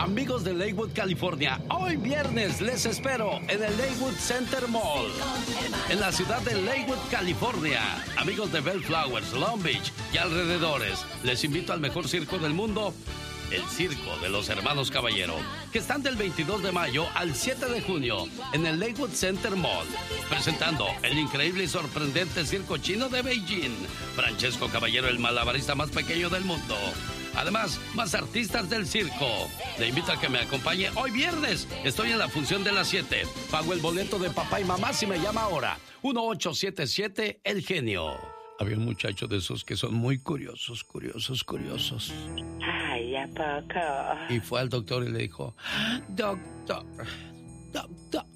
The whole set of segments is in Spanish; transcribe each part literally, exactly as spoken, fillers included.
Amigos de Lakewood, California, hoy viernes les espero en el Lakewood Center Mall, en la ciudad de Lakewood, California. Amigos de Bellflowers, Long Beach y alrededores, les invito al mejor circo del mundo, el Circo de los Hermanos Caballero, que están del veintidós de mayo al siete de junio en el Lakewood Center Mall, presentando el increíble y sorprendente circo chino de Beijing. Francesco Caballero, el malabarista más pequeño del mundo. Además, más artistas del circo. Le invito a que me acompañe hoy viernes. Estoy en la función de las siete. Pago el boleto de papá y mamá si me llama ahora. uno ocho siete siete, El Genio. Había un muchacho de esos que son muy curiosos, curiosos, curiosos. Ay, ¿a poco? Y fue al doctor y le dijo, doctor, doctor,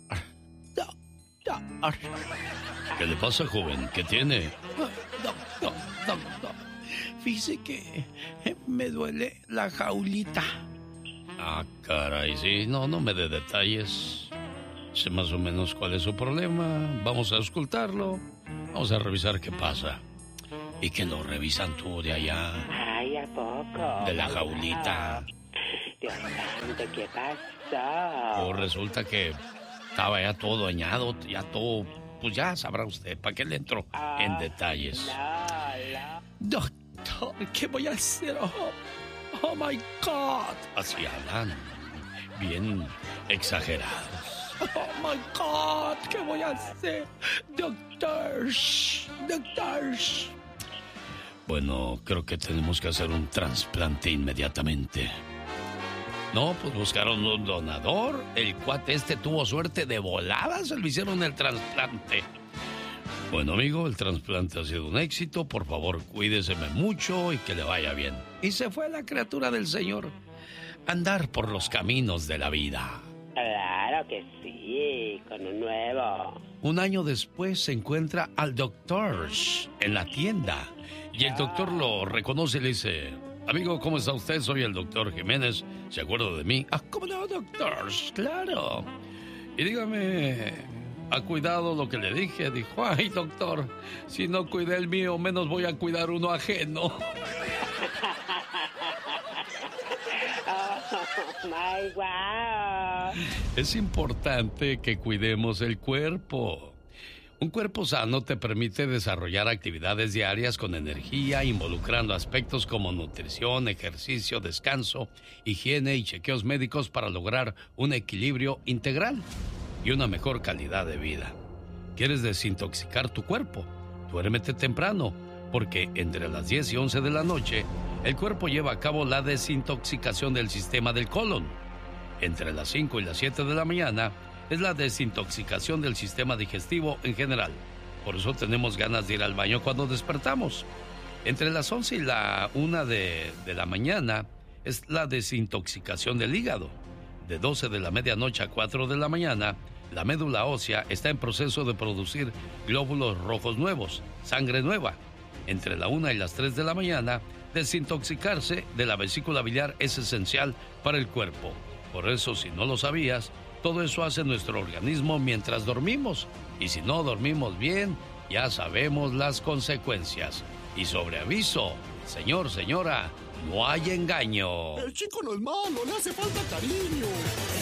doctor. ¿Qué le pasa, joven? ¿Qué tiene? Doctor, doctor. Fíjese que me duele la jaulita. Ah, caray, sí. No, no me dé detalles. Sé más o menos cuál es su problema. Vamos a auscultarlo. Vamos a revisar qué pasa. ¿Y que lo revisan tú de allá? Ay, ¿a poco? De la jaulita. Dios santo, ¿qué pasó? Pues resulta que estaba ya todo dañado, ya todo... Pues ya sabrá usted, ¿para qué le entro ah, en detalles? No, no. Doctor, ¿qué voy a hacer? Oh, oh my God. Así hablan, bien exagerados. Oh my God, ¿qué voy a hacer? Doctors, doctors. Bueno, creo que tenemos que hacer un trasplante inmediatamente. No, pues buscaron un donador. El cuate este tuvo suerte de volada, se lo hicieron el trasplante. Bueno, amigo, el trasplante ha sido un éxito. Por favor, cuídeseme mucho y que le vaya bien. Y se fue la criatura del Señor a andar por los caminos de la vida. Claro que sí, con un nuevo. Un año después se encuentra al doctor en la tienda. Y el doctor lo reconoce y le dice... Amigo, ¿cómo está usted? Soy el doctor Jiménez. ¿Se acuerda de mí? Ah, ¿cómo no, doctor? Claro. Y dígame, ¿ha cuidado lo que le dije? Dijo, ay, doctor, si no cuidé el mío, menos voy a cuidar uno ajeno. Oh, my wow. Es importante que cuidemos el cuerpo. Un cuerpo sano te permite desarrollar actividades diarias con energía, involucrando aspectos como nutrición, ejercicio, descanso, higiene y chequeos médicos para lograr un equilibrio integral y una mejor calidad de vida. ¿Quieres desintoxicar tu cuerpo? Duérmete temprano, porque entre las diez y once de la noche, el cuerpo lleva a cabo la desintoxicación del sistema del colon. Entre las cinco y las siete de la mañana, es la desintoxicación del sistema digestivo en general. Por eso tenemos ganas de ir al baño cuando despertamos. Entre las once y la una de, de la mañana es la desintoxicación del hígado. De doce de la medianoche a cuatro de la mañana, la médula ósea está en proceso de producir glóbulos rojos nuevos, sangre nueva. Entre la una y las tres de la mañana, desintoxicarse de la vesícula biliar es esencial para el cuerpo. Por eso, si no lo sabías, todo eso hace nuestro organismo mientras dormimos. Y si no dormimos bien, ya sabemos las consecuencias. Y sobre aviso, señor, señora, no hay engaño. El chico no es malo, le hace falta cariño.